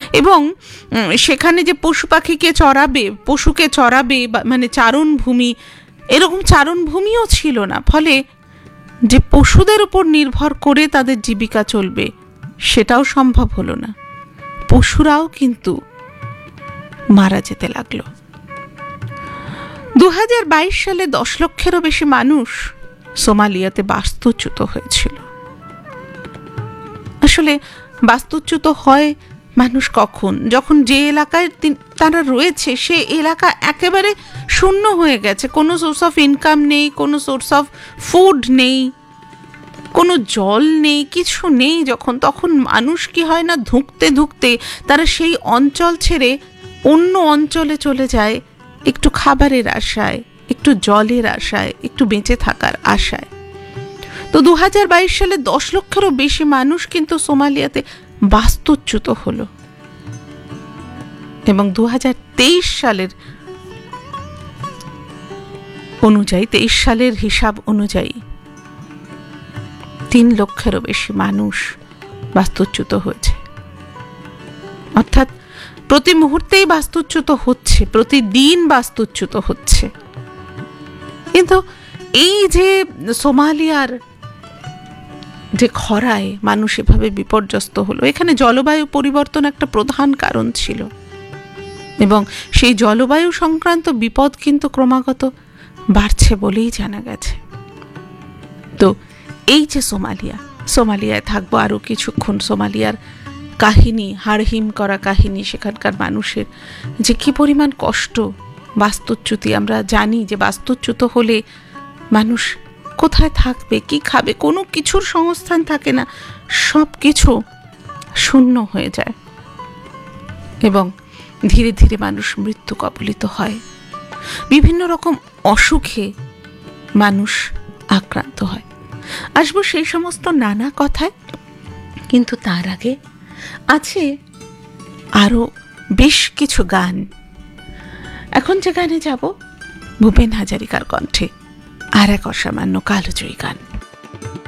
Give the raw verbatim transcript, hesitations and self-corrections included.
এবং সেখানে যে পশু পাখিকে চড়াবে, পশুকে চড়াবে, মানে চারণভূমি, এরকম চারণভূমিও ছিল না। ফলে যে পশুদের উপর নির্ভর করে তাদের জীবিকা চলবে সেটাও সম্ভব হলো না। পশুরাও কিন্তু মারা যেতে লাগলো। দু হাজার বাইশ সালে দশ লক্ষেরও বেশি মানুষ সোমালিয়াতে বাস্তুচ্যুত হয়েছিল। আসলে বাস্তুচ্যুত হয় মানুষ কখন? যখন যে এলাকায় তারা রয়েছে সে এলাকা একেবারে শূন্য হয়ে গেছে, কোনো সোর্স অফ ইনকাম নেই, কোনো সোর্স অফ ফুড নেই, কোনো জল নেই, কিছু নেই। যখন তখন মানুষ কি হয় না, ধুঁকতে ধুঁকতে তারা সেই অঞ্চল ছেড়ে অন্য অঞ্চলে চলে যায়, একটু খাবারের আশায়, একটু জলের আশায়, একটু বেঁচে থাকার আশায়। তো দু হাজার বাইশ সালে দশ লক্ষেরও বেশি মানুষ কিন্তু সোমালিয়াতে বাস্তুচ্যুত হলো। এবং দু হাজার তেইশ সালের অনুযায়ী তেইশ সালের হিসাব অনুযায়ী তিন লক্ষেরও বেশি মানুষ বাস্তুচ্যুত হয়েছে। অর্থাৎ প্রতি মুহূর্তেই বাস্তুচ্যুত হচ্ছে, প্রতিদিন বাস্তুচ্যুত হচ্ছে। কিন্তু এই যে সোমালিয়ার যে খরায় মানুষ এভাবে বিপর্যস্ত হলো, এখানে জলবায়ু পরিবর্তন একটা প্রধান কারণ ছিল। এবং সেই জলবায়ু সংক্রান্ত বিপদ কিন্তু ক্রমাগত বাড়ছে বলেই জানা গেছে। তো এই যে সোমালিয়া, সোমালিয়ায় থাকবো আরও কিছুক্ষণ। সোমালিয়ার কাহিনী, হাড়হিম করা কাহিনী, সেখানকার মানুষের যে কি পরিমাণ কষ্ট, বাস্তুচ্যুতি। আমরা জানি যে বাস্তুচ্যুত হলে মানুষ কোথায় থাকবে, কি খাবে, কোনো কিছুর সংস্থান থাকে না, সব কিছু শূন্য হয়ে যায় এবং ধীরে ধীরে মানুষ মৃত্যু কবলিত হয়। বিভিন্ন রকম অসুখে মানুষ আক্রান্ত হয়। আসবো সেই সমস্ত নানা কথায়, কিন্তু তার আগে আছে আরও বেশ কিছু গান। এখন যে গানে যাব, ভূপেন হাজারিকার কণ্ঠে আর এক অসামান্য কালজয়ী গান।